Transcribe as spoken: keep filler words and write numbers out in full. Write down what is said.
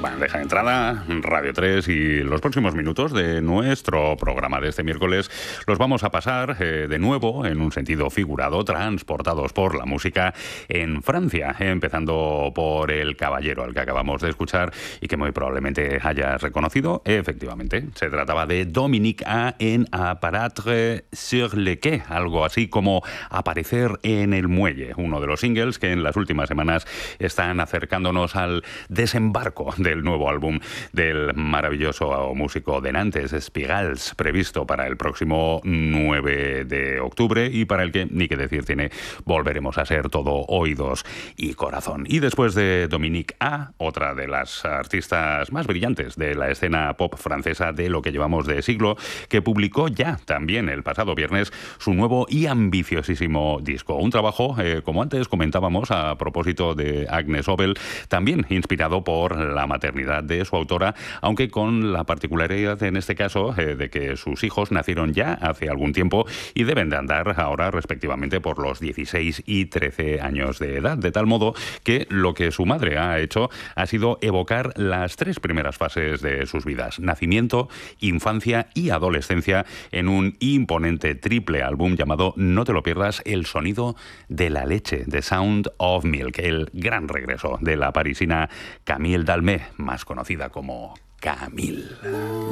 Bandeja de entrada, Radio tres, y los próximos minutos de nuestro programa de este miércoles los vamos a pasar eh, de nuevo, en un sentido figurado, transportados por la música en Francia, empezando por El Caballero, al que acabamos de escuchar y que muy probablemente hayas reconocido. Efectivamente, se trataba de Dominique A en Apparaître sur le quai, algo así como aparecer en el muelle, uno de los singles que en las últimas semanas están acercándonos al desembarco del nuevo álbum del maravilloso músico de Nantes, Spirals, previsto para el próximo nueve de octubre y para el que, ni que decir tiene, volveremos a ser todo oídos y corazón. Y después de Dominique A, otra de las artistas más brillantes de la escena pop francesa de lo que llevamos de siglo, que publicó ya también el pasado viernes su nuevo y ambiciosísimo disco. Un trabajo, eh, como antes comentábamos a propósito de Agnes Obel, también inspirado por la maternidad de su autora, aunque con la particularidad en este caso eh, de que sus hijos nacieron ya hace algún tiempo y deben de andar ahora respectivamente por los dieciséis y trece años de edad, de tal modo que lo que su madre ha hecho ha sido evocar las tres primeras fases de sus vidas: nacimiento, infancia y adolescencia, en un imponente triple álbum llamado, no te lo pierdas, El sonido de la leche, The Sound of Milk, el gran regreso de la parisina Camille Dalmé, más conocida como Camille.